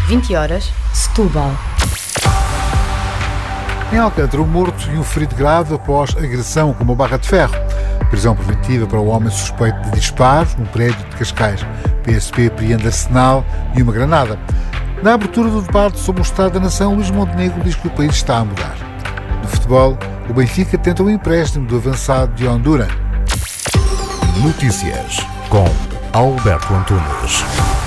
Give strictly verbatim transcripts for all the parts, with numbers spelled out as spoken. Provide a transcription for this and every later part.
vinte horas, Setúbal. Em Alcântara, um morto e um ferido grave após agressão com uma barra de ferro. Prisão preventiva para o homem suspeito de disparos num prédio de Cascais. P S P apreende arsenal e uma granada. Na abertura do debate sobre o Estado da Nação, Luís Montenegro diz que o país está a mudar. No futebol, o Benfica tenta o empréstimo do avançado de Honduras. Notícias com Alberto Antunes.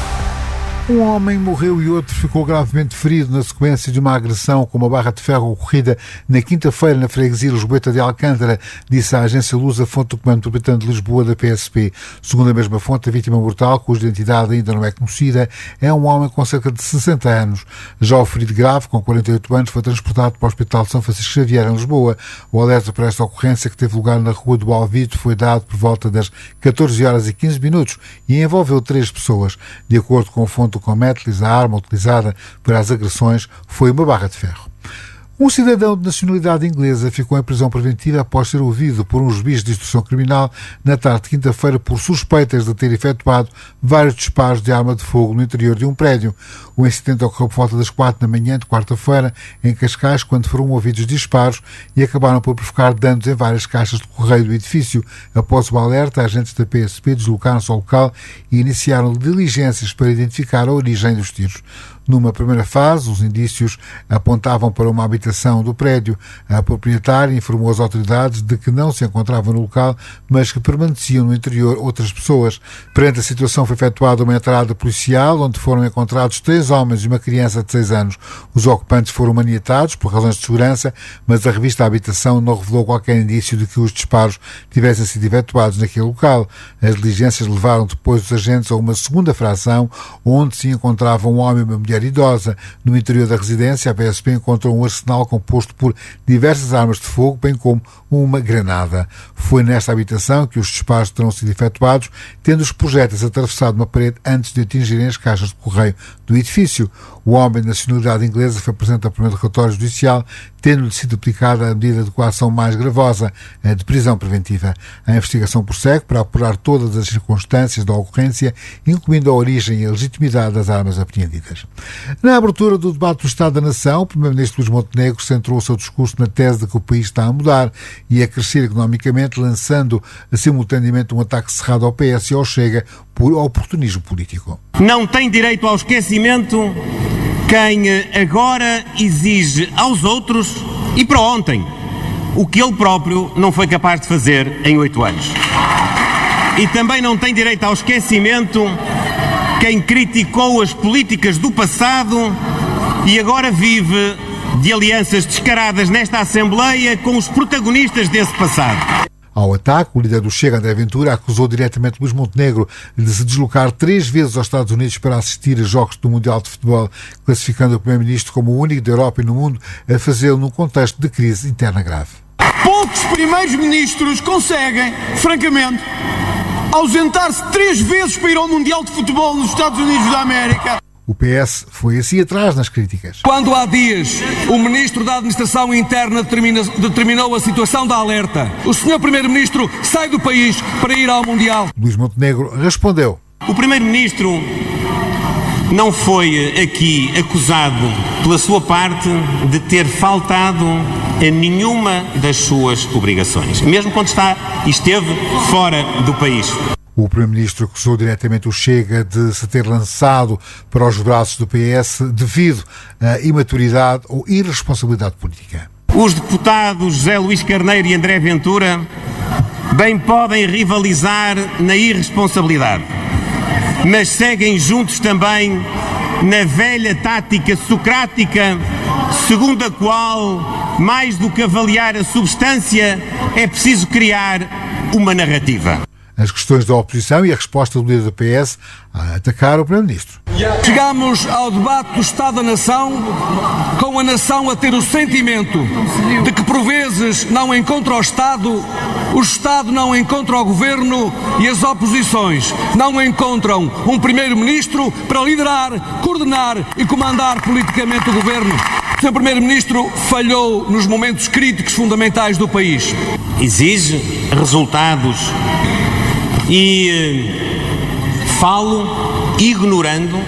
Um homem morreu e outro ficou gravemente ferido na sequência de uma agressão com uma barra de ferro ocorrida na quinta-feira na freguesia Lisboeta de Alcântara, disse a agência Luz, a fonte do Comando Metropolitano de Lisboa da P S P. Segundo a mesma fonte, a vítima mortal, cuja identidade ainda não é conhecida, é um homem com cerca de sessenta anos. Já o ferido grave, com quarenta e oito anos, foi transportado para o Hospital de São Francisco Xavier, em Lisboa. O alerta para esta ocorrência, que teve lugar na Rua do Alvito, foi dado por volta das catorze horas e quinze minutos e envolveu três pessoas. De acordo com a fonte do Cometlis, a arma utilizada para as agressões foi uma barra de ferro. Um cidadão de nacionalidade inglesa ficou em prisão preventiva após ser ouvido por um juiz de instrução criminal na tarde de quinta-feira por suspeitas de ter efetuado vários disparos de arma de fogo no interior de um prédio. O incidente ocorreu por volta das quatro da manhã de quarta-feira em Cascais, quando foram ouvidos disparos e acabaram por provocar danos em várias caixas de correio do edifício. Após o alerta, agentes da P S P deslocaram-se ao local e iniciaram diligências para identificar a origem dos tiros. Numa primeira fase, os indícios apontavam para uma habitação do prédio. A proprietária informou as autoridades de que não se encontravam no local, mas que permaneciam no interior outras pessoas. Perante a situação, foi efetuada uma entrada policial, onde foram encontrados três homens e uma criança de seis anos. Os ocupantes foram maniatados por razões de segurança, mas a revista Habitação não revelou qualquer indício de que os disparos tivessem sido efetuados naquele local. As diligências levaram depois os agentes a uma segunda fração, onde se encontravam um homem e uma mulher idosa. No interior da residência, a P S P encontrou um arsenal composto por diversas armas de fogo, bem como uma granada. Foi nesta habitação que os disparos terão sido efetuados, tendo os projéteis atravessado uma parede antes de atingirem as caixas de correio do edifício. O homem de nacionalidade inglesa foi presente ao primeiro relatório judicial, tendo-lhe sido aplicada a medida de coação mais gravosa, a de prisão preventiva. A investigação prossegue para apurar todas as circunstâncias da ocorrência, incluindo a origem e a legitimidade das armas apreendidas. Na abertura do debate do Estado da Nação, o primeiro-ministro Luís Montenegro centrou o seu discurso na tese de que o país está a mudar e a crescer economicamente, lançando simultaneamente um ataque cerrado ao P S e ao Chega por oportunismo político. Não tem direito ao esquecimento quem agora exige aos outros e para ontem o que ele próprio não foi capaz de fazer em oito anos. E também não tem direito ao esquecimento quem criticou as políticas do passado e agora vive de alianças descaradas nesta Assembleia com os protagonistas desse passado. Ao ataque, o líder do Chega, André Ventura, acusou diretamente Luís Montenegro de se deslocar três vezes aos Estados Unidos para assistir a jogos do Mundial de Futebol, classificando o primeiro-ministro como o único da Europa e no mundo a fazê-lo num contexto de crise interna grave. Poucos primeiros-ministros conseguem, francamente, ausentar-se três vezes para ir ao Mundial de Futebol nos Estados Unidos da América. O P S foi assim atrás nas críticas. Quando há dias o Ministro da Administração Interna determina, determinou a situação da alerta, o senhor Primeiro-Ministro sai do país para ir ao Mundial. Luís Montenegro respondeu. O Primeiro-Ministro não foi aqui acusado pela sua parte de ter faltado a nenhuma das suas obrigações, mesmo quando está e esteve fora do país. O Primeiro-Ministro acusou diretamente o Chega de se ter lançado para os braços do P S devido à imaturidade ou irresponsabilidade política. Os deputados José Luís Carneiro e André Ventura bem podem rivalizar na irresponsabilidade, mas seguem juntos também na velha tática socrática, segundo a qual, mais do que avaliar a substância, é preciso criar uma narrativa. As questões da oposição e a resposta do líder do P S a atacar o Primeiro-Ministro. Chegamos ao debate do Estado da Nação com a nação a ter o sentimento de que por vezes não encontra o Estado, o Estado não encontra o Governo e as oposições não encontram um Primeiro-Ministro para liderar, coordenar e comandar politicamente o Governo. O senhor Primeiro-Ministro falhou nos momentos críticos fundamentais do país. Exige resultados e falo ignorando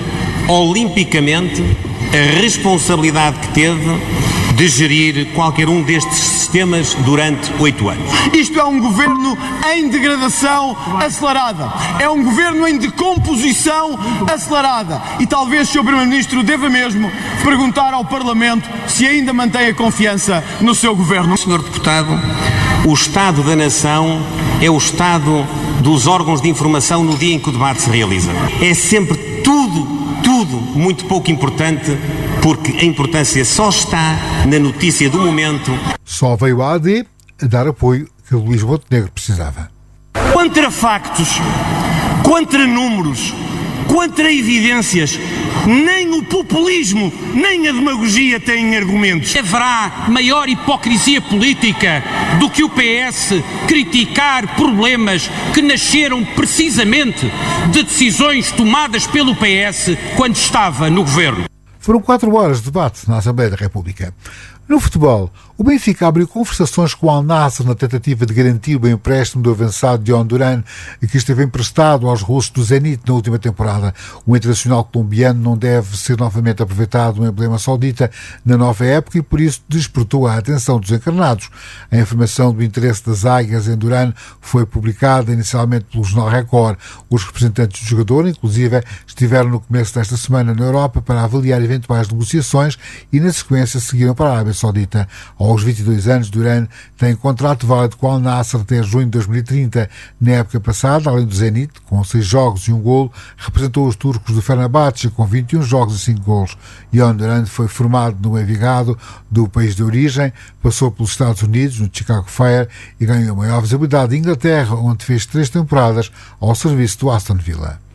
olimpicamente a responsabilidade que teve de gerir qualquer um destes sistemas durante oito anos. Isto é um governo em degradação acelerada. É um governo em decomposição acelerada. E talvez o senhor Primeiro-Ministro deva mesmo perguntar ao Parlamento se ainda mantém a confiança no seu governo. senhor Deputado, o Estado da Nação é o Estado dos órgãos de informação no dia em que o debate se realiza. É sempre tudo, tudo muito pouco importante, porque a importância só está na notícia do momento. Só veio a A D a dar apoio que Luís Montenegro precisava. Contra factos, contra números, contra evidências, nem o populismo, nem a demagogia têm argumentos. Haverá maior hipocrisia política do que o P S criticar problemas que nasceram precisamente de decisões tomadas pelo P S quando estava no governo. Foram quatro horas de debate na Assembleia da República. No futebol, o Benfica abriu conversações com o Al Nassr na tentativa de garantir o empréstimo do avançado Dion Duran, que esteve emprestado aos russos do Zenit na última temporada. O internacional colombiano não deve ser novamente aproveitado no emblema saudita na nova época e por isso despertou a atenção dos encarnados. A informação do interesse das águias em Duran foi publicada inicialmente pelo jornal Record. Os representantes do jogador, inclusive, estiveram no começo desta semana na Europa para avaliar eventuais negociações e, na sequência, seguiram para a Arábia Saudita. Aos vinte e dois anos, Duran tem contrato válido com o Al Nassr até junho de dois mil e trinta. Na época passada, além do Zenit, com seis jogos e um golo, representou os turcos do Fenerbahçe com vinte e um jogos e cinco golos. Dion Duran foi formado no Envigado, do país de origem, passou pelos Estados Unidos, no Chicago Fire, e ganhou maior visibilidade em Inglaterra, onde fez três temporadas ao serviço do Aston Villa.